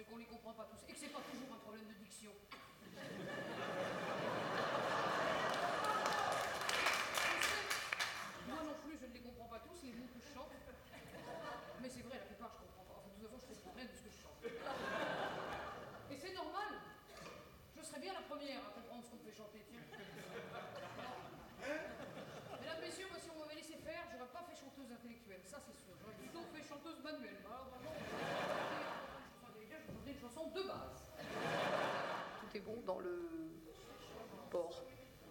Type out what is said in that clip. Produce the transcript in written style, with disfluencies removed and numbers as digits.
et qu'on les comprend pas tous, et que c'est pas toujours un problème de diction. Moi non plus, je ne les comprends pas tous, les mots que je chante. Mais c'est vrai, la plupart, je comprends pas. Enfin, de toute façon, je comprends rien de ce que je chante. Et c'est normal. Je serais bien la première à comprendre ce qu'on me fait chanter, tiens. Mesdames, messieurs, moi, si on m'avait laissé faire, j'aurais pas fait chanteuse intellectuelle, ça c'est sûr. J'aurais plutôt fait chanteuse manuelle. Alors, vraiment, je chantais une chanson de base. Tout est bon dans le port.